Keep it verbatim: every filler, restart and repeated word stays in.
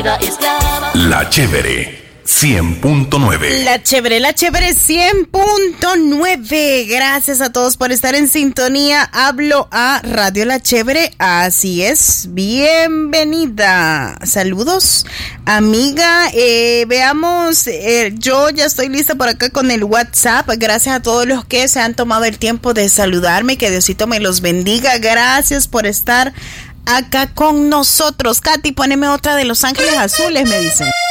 vida esclava. La Chévere cien punto nueve. La Chévere, la Chévere cien punto nueve. Gracias a todos por estar en sintonía. Hablo a Radio La Chévere. Así es. Bienvenida. Saludos, amiga. Eh, veamos, eh, yo ya estoy lista por acá con el WhatsApp. Gracias a todos los que se han tomado el tiempo de saludarme. Que Diosito me los bendiga. Gracias por estar acá con nosotros. Katy, poneme otra de Los Ángeles Azules, me dicen.